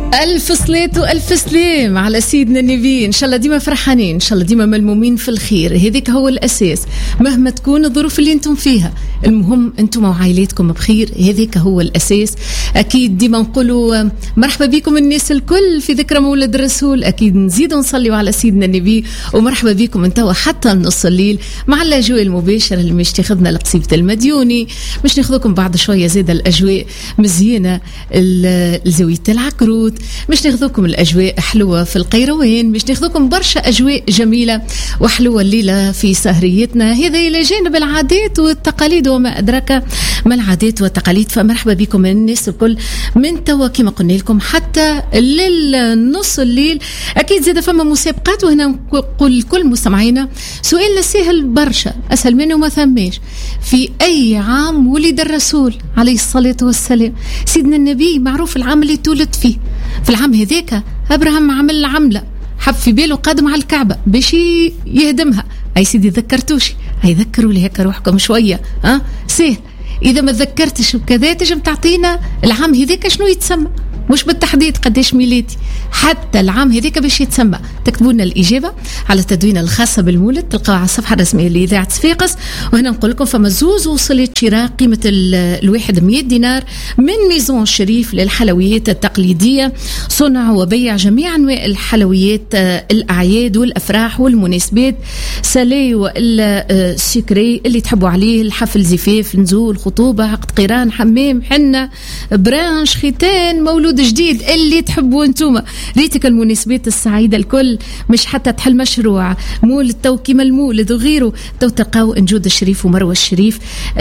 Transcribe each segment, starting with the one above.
ألف صلاة وألف سلام على سيدنا النبي. إن شاء الله ديما فرحانين، إن شاء الله ديما ملمومين في الخير. هذيك هو الأساس مهما تكون الظروف اللي أنتم فيها، المهم أنتم وعائلاتكم بخير، هذيك هو الأساس. أكيد ديما نقولوا مرحبا بكم الناس الكل في ذكرى مولد الرسول، أكيد نزيدوا نصليوا على سيدنا النبي، ومرحبا بكم انتوا حتى نص الليل مع الأجواء المباشرة اللي مش تاخذنا لقصيبة المديوني، مش ناخذكم بعد شوية زيادة الأجواء مزيانة الزاوية العكروت، مش ناخذكم الأجواء حلوة في القيروان، مش ناخذكم برشا أجواء جميلة وحلوة الليلة في سهريتنا. هذا إلى جانب العادات والتقاليد وما أدراك ما العادات والتقاليد. فمرحبا بكم الناس الكل من توا كما قلنا لكم حتى للنص الليل. أكيد زاد فما مسابقات، وهنا نقول كل مستمعينا سؤالنا سهل برشا، أسهل منه ما ثماش. في أي عام ولد الرسول عليه الصلاة والسلام؟ سيدنا النبي معروف العام اللي تولد فيه. في العام هذاك أبراهام عمل عملة، حب في باله قادم على الكعبة باش يهدمها. أي سيدي ذكرتوش، أي ذكروا لي هكا روحكم شوية. سهل، إذا ما ذكرتش بكذا تجم تعطينا العام هذاك شنو يتسمى، مش بالتحديد قديش ميلادي، حتى العام هذاك باش يتسمى. تكتبوا لنا الإجابة على التدوينة الخاصة بالمولد، تلقاها على الصفحة الرسمية لإذاعة صفاقس. وهنا نقول لكم فما زوز وصلت شراء قيمة الواحد 100 دينار من ميزون الشريف للحلويات التقليدية، صنع وبيع جميع أنواع الحلويات الأعياد والأفراح والمناسبات، سالي وإلا سكري اللي تحبوا عليه، الحفل، زفاف، نزول، خطوبة، عقد قران، حمام، حنة، برانش، ختان، مولود جديد، اللي تحبوا انتوما. ريتك المناسبات السعيدة الكل، مش حتى تحل مشروع مولد تو كيما المولد وغيره، تو تلقاو نجود الشريف ومروة الشريف.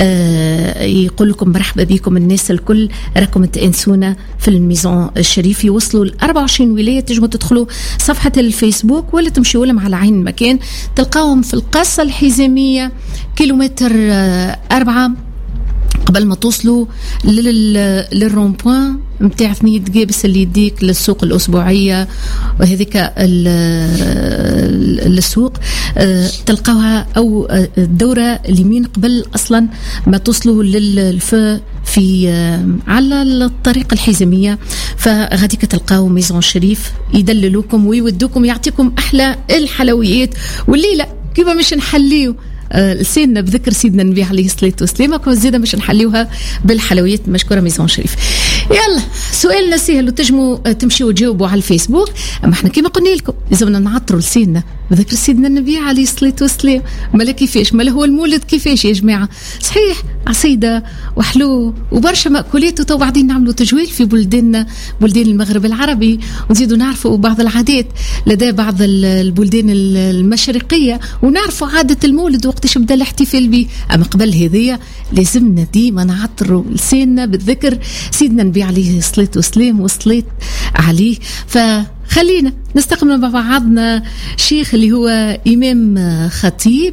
يقول لكم مرحبا بكم الناس الكل، راكم تأنسونا في الميزون الشريف. يوصلوا ل 24 ولاية، تجموا تدخلوا صفحة الفيسبوك ولا تمشوا لهم على عين المكان، تلقاهم في القصة الحزامية كيلومتر 4 قبل ما توصلوا للرومبوان متاع 8 دقيبس اللي يديك للسوق الأسبوعية وهذيك السوق. تلقاوها أو الدورة اليمين قبل أصلا ما توصلوا للفا في على الطريق الحزامية. فغاديك تلقاو ميزون شريف يدللوكم ويودوكم، يعطيكم أحلى الحلويات. والليلة كيما مش نحليو لسيدنا بذكر سيدنا النبي عليه الصلاة والسلام، وكما زيادة مش نحليوها بالحلويات مشكورة ميزون شريف. يلا سؤالنا سهل وتجموا تمشيوا وتجاوبوا على الفيسبوك. أما احنا كما قلنا لكم لازمنا نعطروا لسيدنا بذكر سيدنا النبي عليه الصلاة والسلام. مالا كيفاش، مالا هو المولد كيفاش يا جماعة؟ صحيح عصيدة وحلو وبرشا مأكولات، وتو بعدين نعملوا تجويل في بلدان المغرب العربي، ونزيدوا نعرفوا بعض العادات لدى بعض البلدان المشرقية، ونعرفوا عادة المولد وقتاش بدأ الاحتفال به. أما قبل هذية لازمنا ديما نعطروا لساننا بالذكر سيدنا النبي عليه الصلاة والسلام والصلاة عليه. فخلينا نستقبل مع بعضنا شيخ اللي هو إمام خطيب،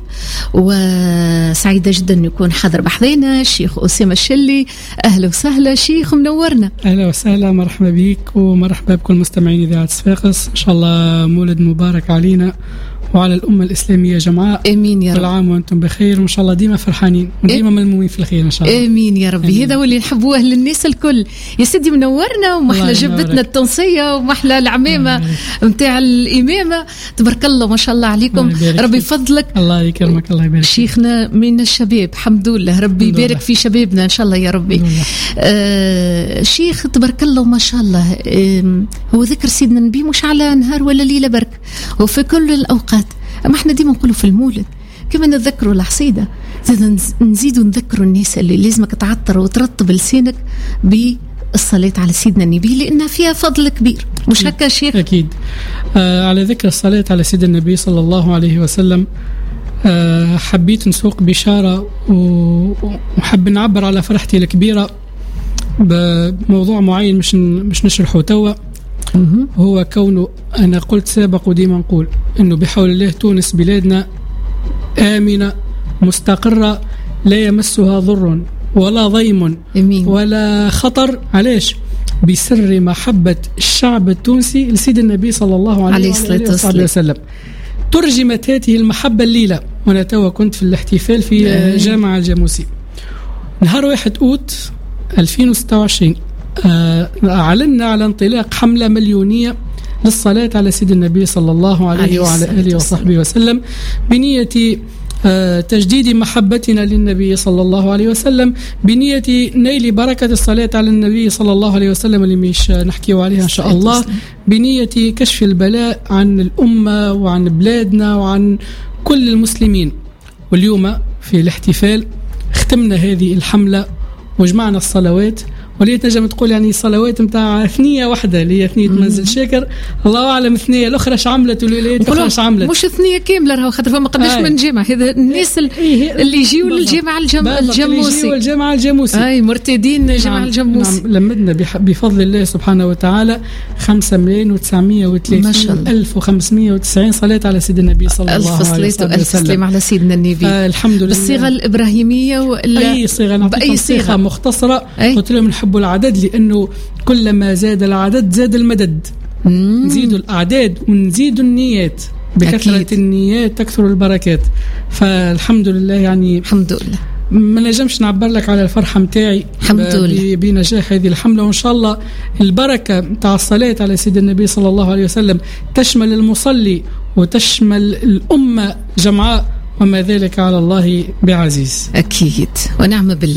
وسعيدة جدا أن يكون حاضر بحضينا الشيخ أسامة الشلي. أهلا وسهلا شيخ، منورنا. أهلا وسهلا، مرحبا بك ومرحبا بكل مستمعين إذاعة صفاقس. إن شاء الله مولد مبارك علينا وعلى الأمة الإسلامية جمعاء. آمين يا رب. كل عام وأنتم بخير، وإن شاء الله ديما فرحانين وديما ملمومين في الخير إن شاء الله. آمين يا ربي. هذا هو اللي نحبوه للناس الكل. يا سيدي منورنا، ومحلى جبتنا التونسية ومحلى العمامة متاع الإمامة. تبارك الله ما شاء الله عليكم، ربي يفضلك. الله يكرمك، الله يبارك. شيخنا من الشباب، الحمد لله، ربي يبارك في شبابنا إن شاء الله يا ربي. شيخ تبارك الله وما شاء الله. هو ذكر سيدنا النبي مش على نهار ولا ليلة برك، وفي كل الأوقات. أما احنا ديما نقولوا في المولد كما نذكروا العصيدة، نزيدوا نذكروا الناس اللي لازمك تعطر وترطب لسانك بالصلاة على سيدنا النبي، لأنها فيها فضل كبير. مش هكا شيخ؟ أكيد. على ذكر الصلاة على سيدنا النبي صلى الله عليه وسلم، حبيت نسوق بشارة وحب نعبر على فرحتي الكبيرة بموضوع معين مش نشرحه توا. هو كونه أنا قلت سابق وديما نقول إنه بحول الله تونس بلادنا آمنة مستقرة، لا يمسها ضر ولا ضيم ولا خطر. علاش؟ بسر محبة الشعب التونسي لسيد النبي صلى الله عليه وسلم. ترجمت هذه المحبة الليلة، وأنا توا كنت في الاحتفال في جامعة الجاموسي نهار 1 أوت 2026. أعلنا على انطلاق حملة مليونية للصلاة على سيد النبي صلى الله عليه وعلى آله وصحبه وسلم، بنية تجديد محبتنا للنبي صلى الله عليه وسلم، بنية نيل بركة الصلاة على النبي صلى الله عليه وسلم اللي مش نحكي عليها إن شاء الله، بنية كشف البلاء عن الأمة وعن بلادنا وعن كل المسلمين. واليوم في الاحتفال ختمنا هذه الحملة وجمعنا الصلوات، وليت نجم تقول يعني صلوات متاع ثنية واحدة اللي هي ثنية منزل شاكر، الله أعلم الثنية الأخرى عملت والولايات الأخرى عملت، مش ثنية كاملة راهو خاطر فما قداش من جامع هذا الناس اللي يجيوا للجامع الجاموسي والجامع الجاموسي أي مرتدين جامع الجاموسي. لمدنا بفضل الله سبحانه وتعالى 5,930,590 صلاة على سيد النبي صلى الله عليه وسلم. ألف صلاة وألف سلام على سيدنا النبي. الحمد لله. بالصيغة الإبراهيمية ولا أي صيغة؟ نعطيكم صيغة مختصرة. قلت لهم نحبوا العدد لأنه كلما زاد العدد زاد المدد. نزيد الأعداد ونزيد النيات، بكثرة أكيد. النيات تكثر البركات. فالحمد لله يعني الحمد لله ما نجمش نعبر لك على الفرحة متاعي بنجاح هذه الحملة، وإن شاء الله البركة متاع الصلاة على سيد النبي صلى الله عليه وسلم تشمل المصلي وتشمل الأمة جمعاء، وما ذلك على الله بعزيز. أكيد ونعم بالله.